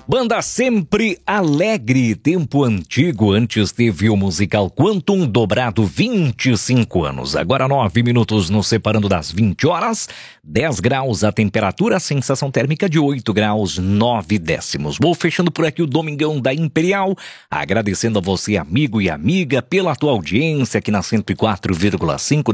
Banda Sempre Alegre, tempo antigo, antes teve o musical Quantum dobrado 25 anos. Agora 9 minutos nos separando das 20 horas, 10 graus a temperatura, a sensação térmica de 8 graus 9 décimos. Vou fechando por aqui o Domingão da Imperial, agradecendo a você, amigo e amiga, pela tua audiência aqui na 104,5